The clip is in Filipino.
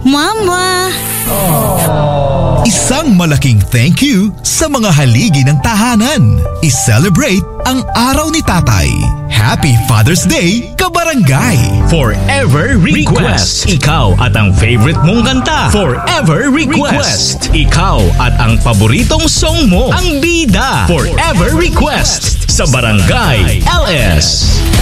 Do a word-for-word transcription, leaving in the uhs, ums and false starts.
Mama! Isang malaking thank you sa mga haligi ng tahanan. I-celebrate ang araw ni Tatay. Happy Father's Day, Kabarangay! Forever Request. Ikaw at ang favorite mong kanta. Forever Request. Ikaw at ang paboritong song mo. Ang bida. Forever Request. Sa Barangay L S.